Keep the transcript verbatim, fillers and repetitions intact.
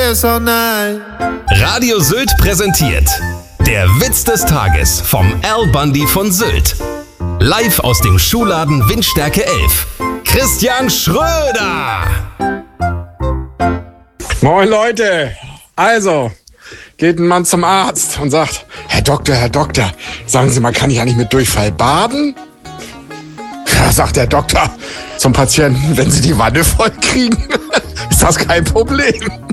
this all night. Radio Sylt präsentiert der Witz des Tages vom Al Bundy von Sylt. Live aus dem Schuhladen Windstärke elf. Christian Schröder! Moin Leute, also geht ein Mann zum Arzt und sagt: Herr Doktor, Herr Doktor, sagen Sie mal, kann ich eigentlich mit Durchfall baden? Ja, sagt der Doktor zum Patienten: Wenn Sie die Wanne voll kriegen, ist das kein Problem.